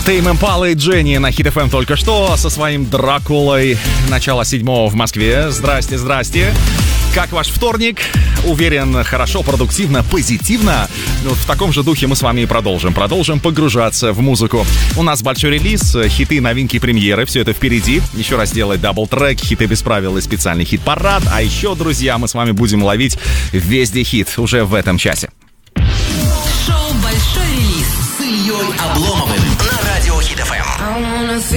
Тейм Импала и Дженни на Хит FM только что со своим Дракулой. Начало 7-го в Москве. Здрасте, здрасте. Как ваш вторник? Уверен, хорошо, продуктивно, позитивно. В таком же духе мы с вами и продолжим. Продолжим погружаться в музыку. У нас большой релиз, хиты, новинки, премьеры. Все это впереди. Еще раз делать дабл-трек, хиты без правил и специальный хит-парад. А еще, друзья, мы с вами будем ловить везде хит уже в этом часе. Шоу «Большой релиз» с Ильей Обломовым на радио Хит FM.